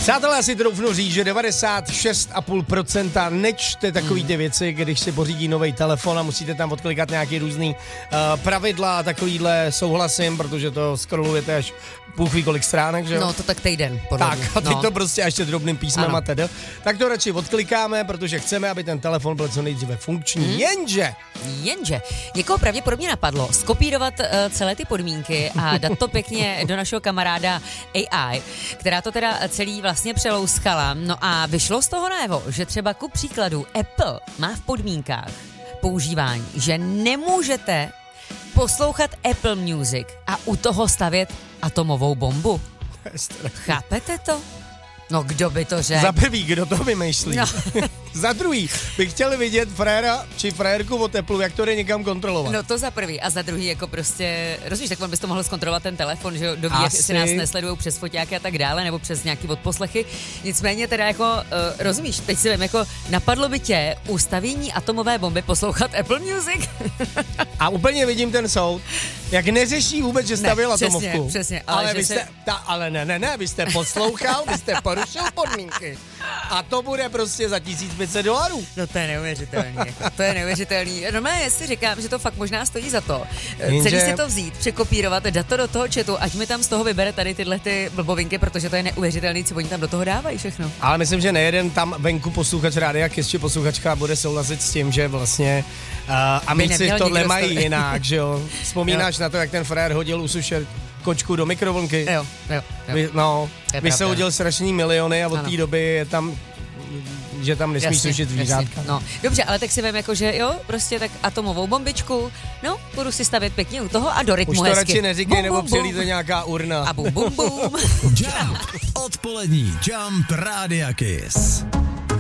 Přátelé, já si troufnu říct, že 96,5% nečte takový ty věci, když si pořídí nový telefon a musíte tam odklikat nějaký různý pravidla a takovýhle souhlasím, protože to scrollujete až Bůh ví kolik stránek, že jo? No to tak týden, podle Tak, mě. a teď to prostě ještě drobným písmem a teda. Tak to radši odklikáme, protože chceme, aby ten telefon byl co nejdříve funkční. Jenže, někoho pravděpodobně napadlo skopírovat celé ty podmínky a dát to pěkně do našeho kamaráda AI, která to teda celý vlastně přelouskala. No a vyšlo z toho najevo, že třeba ku příkladu Apple má v podmínkách používání, že nemůžete poslouchat Apple Music a u toho stavět atomovou bombu. Chápete to? No kdo by to řekl? Za prvý, kdo to vymýšlí? No. Za druhý, bych chtěl vidět fréra či frérku od Apple, jak to jde někam kontrolovat. No to za prvý. A za druhý, jako prostě, rozumíš, tak on bys to mohl zkontrolovat ten telefon, že jo, doví, jak si nás nesledujou přes foťáky a tak dále, nebo přes nějaký odposlechy. Nicméně teda jako, rozumíš, teď si vím, jako napadlo by tě ustavění atomové bomby poslouchat Apple Music? A úplně vidím ten soud, jak neřeší vůbec, že stavěl atomovku. Přesně. Ale vy jste, vy jste poslouchal, vy jste porušil podmínky. A to bude prostě za $1500. No to je neuvěřitelný. To je neuvěřitelný. Normálně si říkám, že to fakt možná stojí za to. Celý si to vzít, překopírovat, dát to do toho chatu, ať mi tam z toho vybere tady tyhle ty blbovinky, protože to je neuvěřitelný, co oni tam do toho dávají všechno. Ale myslím, že nejeden tam venku posluchač Rádia Kiss či posluchačka bude souhlasit s tím, že vlastně amici tohle mají jinak, že jo? Vzpomínáš na to, jak ten frér hodil usušet kočku do mikrovlnky? Jo. Vysoudil strašný miliony a od té doby je tam, že tam nesmí sušit zvířátka. No, dobře, ale tak si vem jako, že jo, prostě tak atomovou bombičku, no, budu si stavět pěkně u toho a do rytmu hezky. Už to radši neříkej, nebo přilíte nějaká urna. A bum, bum, bum. Jump, odpolední Jump Rádia Kiss.